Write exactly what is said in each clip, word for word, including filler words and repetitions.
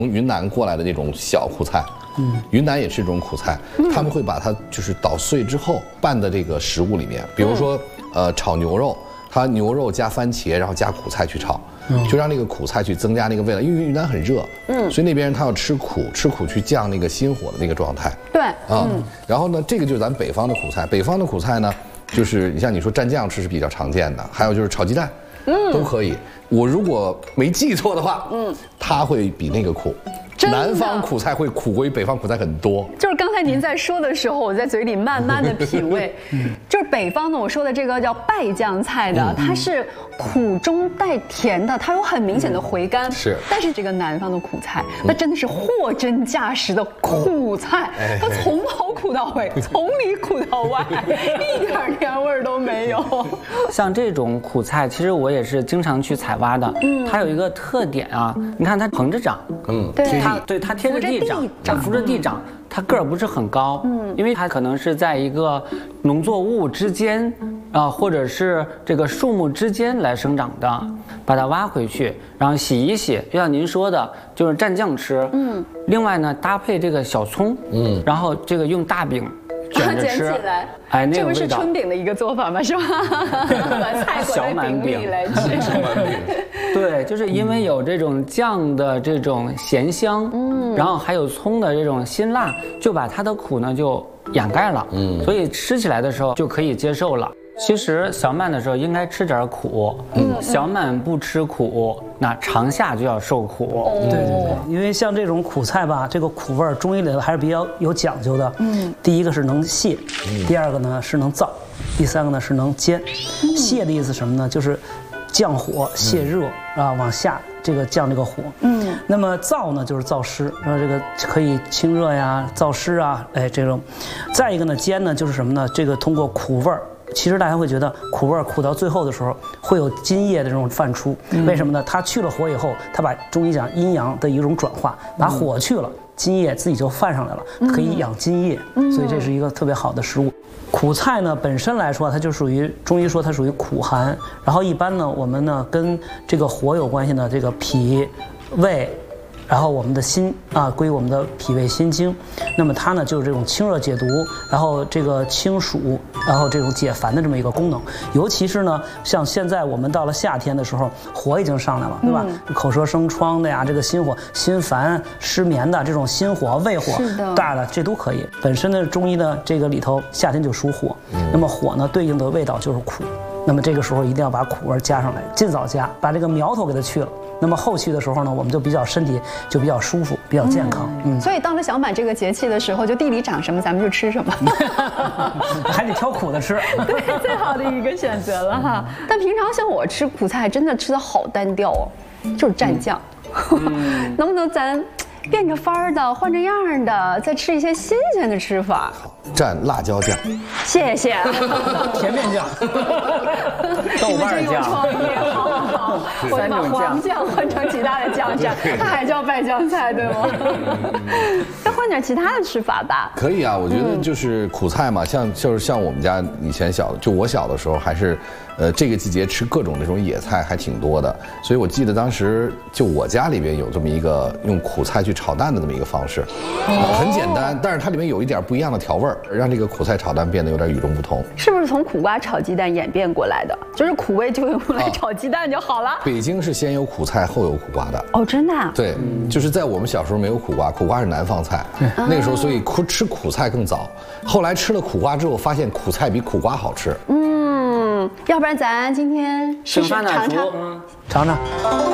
从云南过来的那种小苦菜，嗯，云南也是一种苦菜，他们会把它就是捣碎之后拌的这个食物里面，比如说呃炒牛肉，它牛肉加番茄，然后加苦菜去炒，就让那个苦菜去增加那个味道，因为云南很热，嗯，所以那边人他要吃苦，吃苦去降那个心火的那个状态， 对， 啊，然后呢，这个就是咱北方的苦菜，北方的苦菜呢，就是你像你说蘸酱吃是比较常见的，还有就是炒鸡蛋，嗯，都可以。我如果没记错的话，嗯，它会比那个苦。南方苦菜会苦过于北方苦菜很多。 就是刚才您在说的时候，我在嘴里慢慢的品味。就是北方呢，我说的这个叫败酱菜的，它是苦中带甜的，它有很明显的回甘。 是。 但是这个南方的苦菜，那真的是货真价实的苦菜，它从头苦到尾，从里苦到外，一点甜味儿都没有。 像这种苦菜，其实我也是经常去采挖的。嗯。它有一个特点啊，你看它横着长，嗯， 对。 它对它贴着地长，它扶着地长，它个儿不是很高，嗯，因为它可能是在一个农作物之间，啊、呃，或者是这个树木之间来生长的，把它挖回去，然后洗一洗，就像您说的，就是蘸酱吃，嗯，另外呢，搭配这个小葱，嗯，然后这个用大饼。卷着吃， 哎，那个味道。这不是春饼的一个做法吗？是吧？把菜裹在饼里来吃。 小满饼。 对，就是因为有这种酱的这种咸香，嗯，然后还有葱的这种辛辣，就把它的苦呢就掩盖了，嗯，所以吃起来的时候就可以接受了。其实小满的时候应该吃点苦，嗯，小满不吃苦，那长夏就要受苦。 对对对，因为像这种苦菜吧，这个苦味儿中医里头还是比较有讲究的。嗯，第一个是能泻，第二个呢是能燥，第三个呢是能煎。泻的意思什么呢？就是降火泄热啊，往下这个降这个火。嗯，那么燥呢就是燥湿，然后这个可以清热呀、燥湿啊，哎这种。再一个呢煎呢就是什么呢？这个通过苦味儿。其实大家会觉得苦味儿苦到最后的时候会有津液的这种泛出，为什么呢？它去了火以后，它把中医讲阴阳的一种转化，把火去了，津液自己就泛上来了，可以养津液，所以这是一个特别好的食物。苦菜呢本身来说，它就属于中医说它属于苦寒，然后一般呢我们呢跟这个火有关系的这个脾、胃。然后我们的心啊归我们的脾胃心经，那么它呢就是这种清热解毒，然后这个清暑，然后这种解烦的这么一个功能。尤其是呢，像现在我们到了夏天的时候，火已经上来了，对吧？嗯、口舌生疮的呀，这个心火、心烦、失眠的这种心火、胃火大的，这都可以。本身的中医呢，这个里头夏天就属火，嗯、那么火呢对应的味道就是苦。那么这个时候一定要把苦味加上来，尽早加，把这个苗头给它去了。那么后期的时候呢，我们就比较身体就比较舒服，比较健康。 嗯，嗯所以到了小满这个节气的时候，就地里长什么，咱们就吃什么， 还得挑苦的吃。 对，最好的一个选择了哈。但平常像我吃苦菜，真的吃的好单调哦，就是蘸酱。嗯、能不能咱变着法儿的，换着样儿的，再吃一些新鲜的吃法？ 蘸辣椒酱。 谢谢。 甜面酱。 豆瓣酱。 好，我把黄酱换成其他的酱蘸，它还叫败酱菜，对吗？再换点其他的吃法吧。 可以啊，我觉得就是苦菜嘛，像就是像我们家以前小，就我小的时候还是，呃，这个季节吃各种那种野菜还挺多的，所以我记得当时就我家里边有这么一个用苦菜去炒蛋的这么一个方式，哦、很简单，但是它里面有一点不一样的调味儿，让这个苦菜炒蛋变得有点与众不同。 是不是从苦瓜炒鸡蛋演变过来的？就是苦味就用来炒鸡蛋就好了。 北京是先有苦菜后有苦瓜的哦，真的、啊？ 对，就是在我们小时候没有苦瓜，苦瓜是南方菜，那个时候所以苦吃苦菜更早。后来吃了苦瓜之后，发现苦菜比苦瓜好吃。 嗯，要不然咱今天试试尝尝， 尝尝。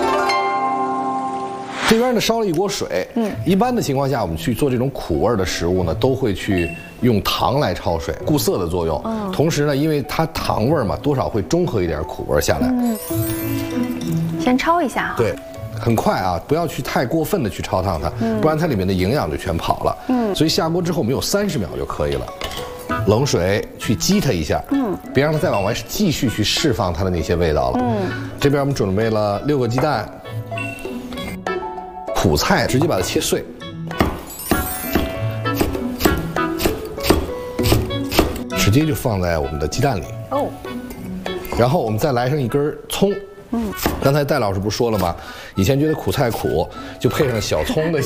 这边呢烧了一锅水，嗯，一般的情况下，我们去做这种苦味的食物呢，都会去用糖来焯水，固色的作用。嗯，同时呢，因为它糖味嘛，多少会中和一点苦味下来。嗯， 先焯一下。 对，很快啊，不要去太过分的去焯烫它，嗯、不然它里面的营养就全跑了。嗯，所以下锅之后，我们有三十秒就可以了。冷水去激它一下，嗯，别让它再往外继续去释放它的那些味道了。嗯，这边我们准备了六个鸡蛋。苦菜直接把它切碎，直接就放在我们的鸡蛋里。哦，然后我们再来上一根葱， 嗯，刚才戴老师不说了吗？以前觉得苦菜苦，就配上小葱的